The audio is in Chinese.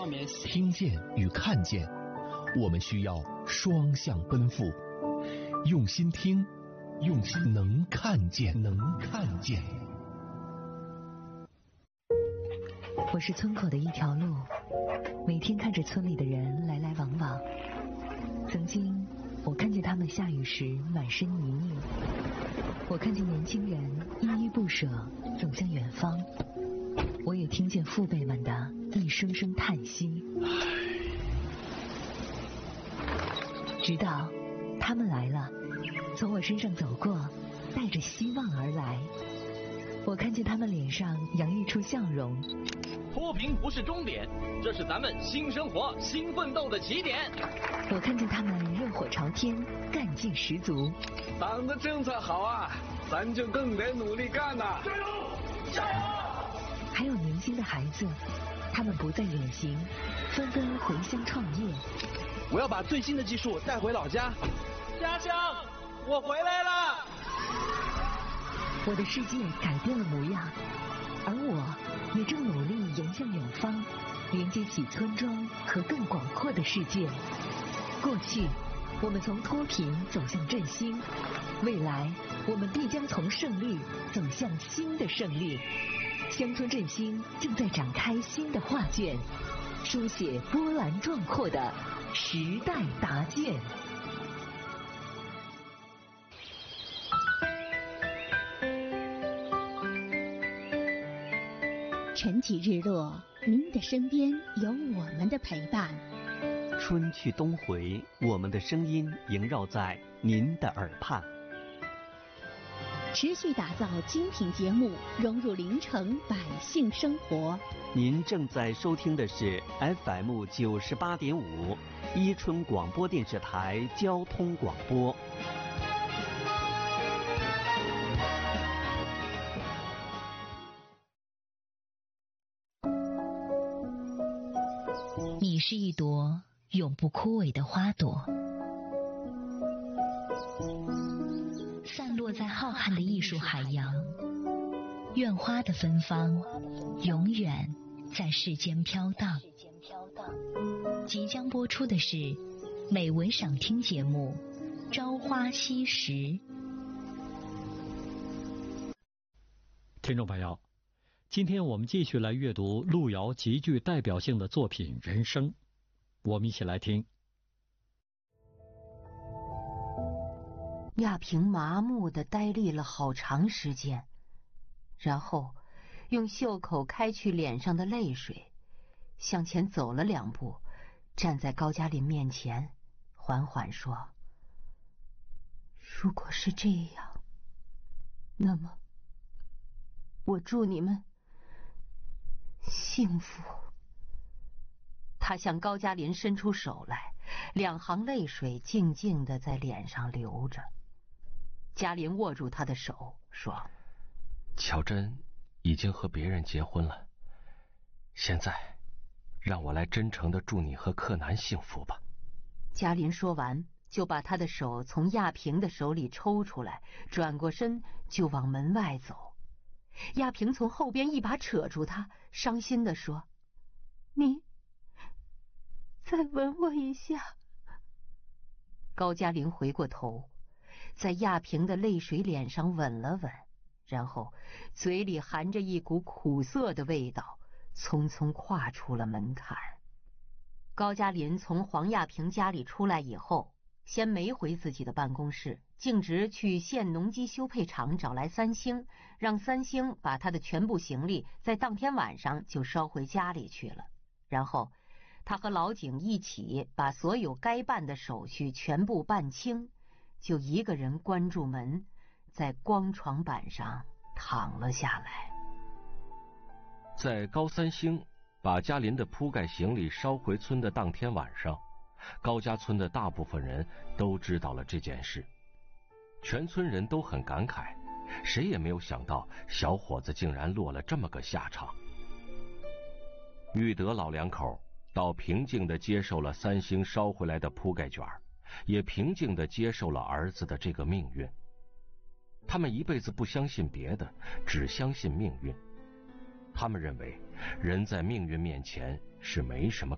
听见与看见，我们需要双向奔赴。用心听，用心能看见。 我是村口的一条路，每天看着村里的人来来往往。曾经，我看见他们下雨时满身泥泞，我看见年轻人依依不舍走向远方，我也听见父辈们的一声声叹息。直到他们来了，从我身上走过，带着希望而来。我看见他们脸上洋溢出笑容。 脱贫不是终点，这是咱们新生活、新奋斗的起点。 我看见他们热火朝天，干劲十足。 党的政策好啊，咱就更得努力干呐！ 加油！加油！ 还有年轻的孩子，他们不再远行，纷纷回乡创业。 我要把最新的技术带回老家。家乡，我回来了！ 我的世界改变了模样，而我也正努力迎向远方，连接起村庄和更广阔的世界。过去，我们从脱贫走向振兴；未来，我们必将从胜利走向新的胜利。乡村振兴正在展开新的画卷，书写波澜壮阔的时代答卷。 晨起日落，您的身边有我们的陪伴。 春去冬回，我们的声音萦绕在您的耳畔。 持续打造精品节目，融入临城百姓生活。 您正在收听的是 FM 98.5伊春广播电视台交通广播。 你是一朵永不枯萎的花朵，散落在浩瀚的艺术海洋。愿花的芬芳永远在世间飘荡。即将播出的是美文赏听节目《朝花夕拾》。 听众朋友，今天我们继续来阅读路遥极具代表性的作品《人生》，我们一起来听。 亚平麻木地呆立了好长时间，然后用袖口开去脸上的泪水，向前走了2步，站在高加林面前，缓缓说：“如果是这样，那么我祝你们幸福。”他向高加林伸出手来，2行泪水静静地在脸上流着。加林握住他的手说：“ 乔珍已经和别人结婚了，现在让我来真诚地祝你和柯南幸福吧。” 加林说完，就把他的手从亚平的手里抽出来，转过身就往门外走。亚平从后边一把扯住他，伤心地说：“你再吻我一下。”高加林回过头，在亚平的泪水脸上吻了吻，然后嘴里含着一股苦涩的味道，匆匆跨出了门槛。高加林从黄亚平家里出来以后，先没回自己的办公室，径直去县农机修配厂找来3星，让3星把他的全部行李在当天晚上就捎回家里去了。然后他和老井一起把所有该办的手续全部办清，就一个人关住门，在光床板上躺了下来。 在高3星把嘉林的铺盖行李捎回村的当天晚上，高家村的大部分人都知道了这件事。全村人都很感慨，谁也没有想到小伙子竟然落了这么个下场。玉德老2口倒平静地接受了3星捎回来的铺盖卷，也平静地接受了儿子的这个命运。他们一辈子不相信别的，只相信命运。他们认为人在命运面前是没什么